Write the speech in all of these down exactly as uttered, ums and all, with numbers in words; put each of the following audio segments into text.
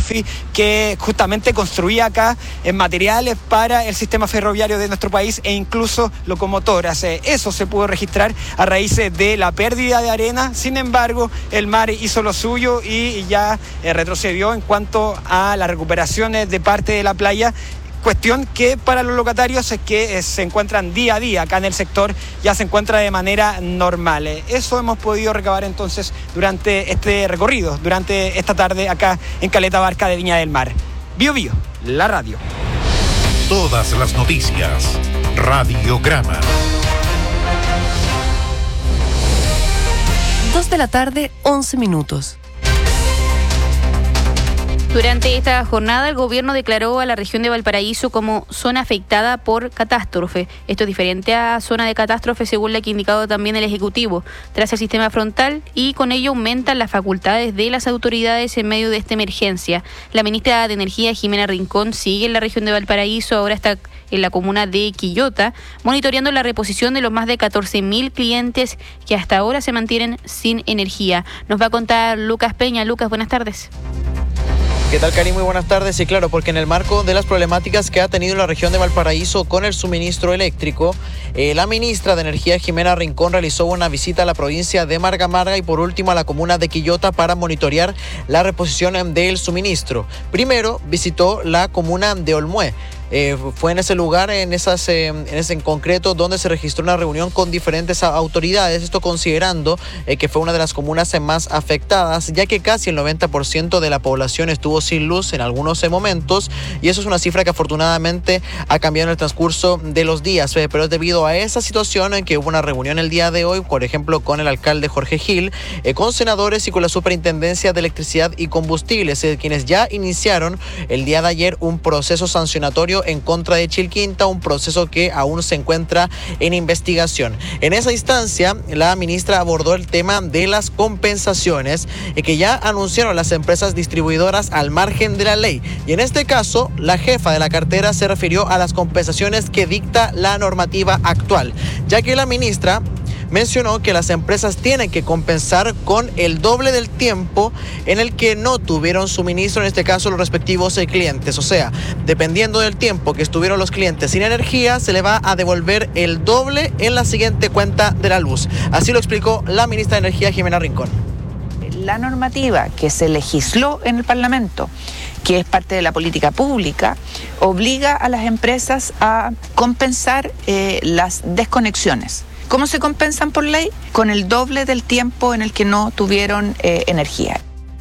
Murphy, que justamente construía acá en materiales para el sistema ferroviario de nuestro país e incluso locomotoras. Eh, eso se pudo registrar a raíz de la pérdida de arena. Sin embargo, el mar hizo lo suyo y ya eh, retrocedió en cuanto a la recuperación de parte de la playa. Cuestión que para los locatarios es que se encuentran día a día acá en el sector, ya se encuentra de manera normal. Eso hemos podido recabar entonces durante este recorrido, durante esta tarde acá en Caleta Barca de Viña del Mar. Bio Bio, la radio. Todas las noticias, Radiograma. Dos de la tarde, once minutos. Durante esta jornada, el gobierno declaró a la región de Valparaíso como zona afectada por catástrofe. Esto es diferente a zona de catástrofe, según lo que ha indicado también el Ejecutivo, tras el sistema frontal, y con ello aumentan las facultades de las autoridades en medio de esta emergencia. La ministra de Energía, Jimena Rincón, sigue en la región de Valparaíso, ahora está en la comuna de Quillota, monitoreando la reposición de los más de catorce mil clientes que hasta ahora se mantienen sin energía. Nos va a contar Lucas Peña. Lucas, buenas tardes. ¿Qué tal, Cari? Muy buenas tardes. Sí, claro, porque en el marco de las problemáticas que ha tenido la región de Valparaíso con el suministro eléctrico, eh, la ministra de Energía, Jimena Rincón, realizó una visita a la provincia de Marga Marga y por último a la comuna de Quillota para monitorear la reposición del suministro. Primero visitó la comuna de Olmué. Eh, fue en ese lugar, en, esas, eh, en ese en concreto, donde se registró una reunión con diferentes autoridades, esto considerando eh, que fue una de las comunas más afectadas, ya que casi el noventa por ciento de la población estuvo sin luz en algunos eh, momentos, y eso es una cifra que afortunadamente ha cambiado en el transcurso de los días, eh, pero es debido a esa situación en que hubo una reunión el día de hoy, por ejemplo, con el alcalde Jorge Gil, eh, con senadores y con la Superintendencia de Electricidad y Combustibles, eh, quienes ya iniciaron el día de ayer un proceso sancionatorio en contra de Chilquinta, un proceso que aún se encuentra en investigación. En esa instancia, la ministra abordó el tema de las compensaciones eh, que ya anunciaron las empresas distribuidoras al margen de la ley. Y en este caso, la jefa de la cartera se refirió a las compensaciones que dicta la normativa actual, ya que la ministra mencionó que las empresas tienen que compensar con el doble del tiempo en el que no tuvieron suministro, en este caso los respectivos clientes. O sea, dependiendo del tiempo que estuvieron los clientes sin energía, se le va a devolver el doble en la siguiente cuenta de la luz. Así lo explicó la ministra de Energía, Jimena Rincón. La normativa que se legisló en el Parlamento, que es parte de la política pública, obliga a las empresas a compensar eh, las desconexiones. ¿Cómo se compensan por ley? Con el doble del tiempo en el que no tuvieron eh, energía.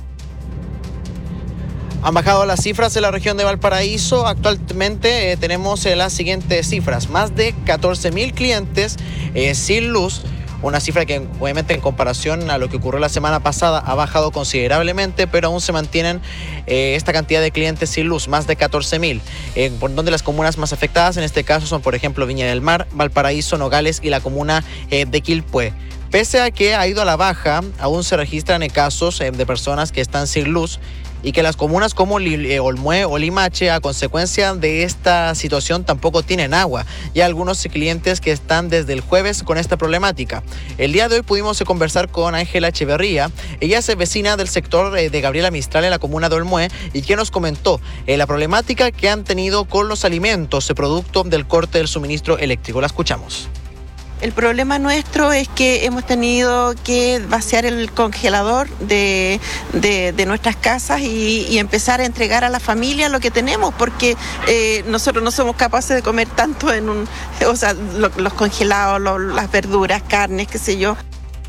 Han bajado las cifras en la región de Valparaíso. Actualmente eh, tenemos eh, las siguientes cifras. Más de catorce mil clientes eh, sin luz. Una cifra que obviamente en comparación a lo que ocurrió la semana pasada ha bajado considerablemente, pero aún se mantienen eh, esta cantidad de clientes sin luz, más de catorce mil. Eh, por donde las comunas más afectadas en este caso son, por ejemplo, Viña del Mar, Valparaíso, Nogales y la comuna eh, de Quilpué. Pese a que ha ido a la baja, aún se registran eh, casos eh, de personas que están sin luz, y que las comunas como Olmué o Limache, a consecuencia de esta situación, tampoco tienen agua. Y hay algunos clientes que están desde el jueves con esta problemática. El día de hoy pudimos conversar con Ángela Echeverría. Ella es vecina del sector de Gabriela Mistral en la comuna de Olmué, y quien nos comentó eh, la problemática que han tenido con los alimentos, eh, producto del corte del suministro eléctrico. La escuchamos. El problema nuestro es que hemos tenido que vaciar el congelador de, de, de nuestras casas y, y empezar a entregar a la familia lo que tenemos, porque eh, nosotros no somos capaces de comer tanto en un, o sea, lo, los congelados, lo, las verduras, carnes, qué sé yo.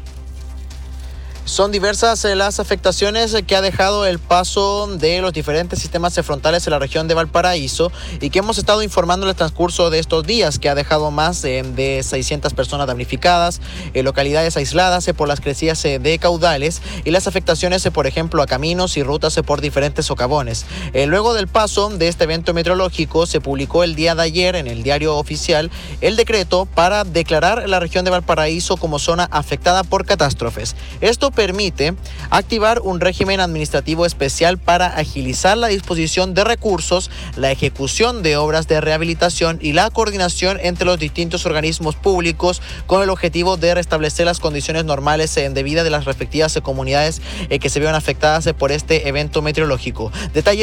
Son diversas eh, las afectaciones que ha dejado el paso de los diferentes sistemas frontales en la región de Valparaíso, y que hemos estado informando en el transcurso de estos días, que ha dejado más eh, de seiscientas personas damnificadas, eh, localidades aisladas eh, por las crecidas eh, de caudales, y las afectaciones, eh, por ejemplo, a caminos y rutas eh, por diferentes socavones. Eh, luego del paso de este evento meteorológico, se publicó el día de ayer en el diario oficial el decreto para declarar la región de Valparaíso como zona afectada por catástrofes. Esto permite activar un régimen administrativo especial para agilizar la disposición de recursos, la ejecución de obras de rehabilitación y la coordinación entre los distintos organismos públicos, con el objetivo de restablecer las condiciones normales de vida de las respectivas comunidades que se vieron afectadas por este evento meteorológico. Detalles